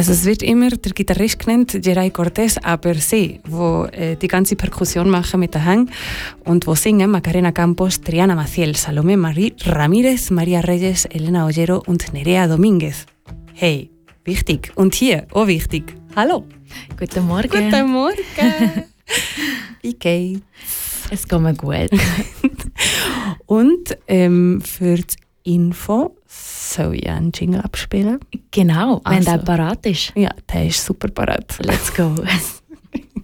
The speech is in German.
Also es wird immer der Gitarrist genannt, Geray Cortés, aber sie, wo die ganze Perkussion machen mit der Hand und wo singen Macarena Campos, Triana Maciel, Salomé Ramírez, María Reyes, Elena Ollero und Nerea Domínguez. Hey, wichtig. Und hier, auch wichtig. Hallo. Guten Morgen. Guten Morgen. Wie geht's? Es geht mir gut. Und für die Info soll ich einen Jingle abspielen. Genau, wenn Also. der parat ist. Ja, der ist super parat. Let's go.